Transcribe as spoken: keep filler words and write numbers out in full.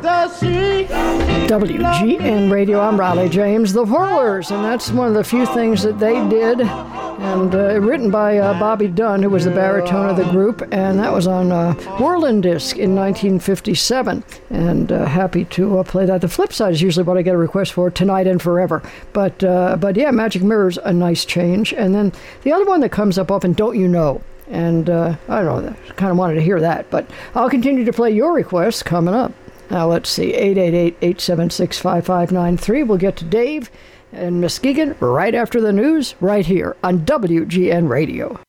the sea. W G N Radio, I'm Riley James, The Whirlers, and that's one of the few things that they did, and uh, written by uh, Bobby Dunn, who was the baritone of the group, and that was on uh, Whirlin' Disc in nineteen fifty-seven, and uh, happy to uh, play that. The flip side is usually what I get a request for, Tonight and Forever, but uh, but yeah, Magic Mirror's a nice change, and then the other one that comes up often, Don't You Know? And uh, I don't know, kind of wanted to hear that, but I'll continue to play your requests coming up. Now, let's see, eight eight eight, eight seven six, five five nine three. We'll get to Dave and Muskegon right after the news, right here on W G N Radio.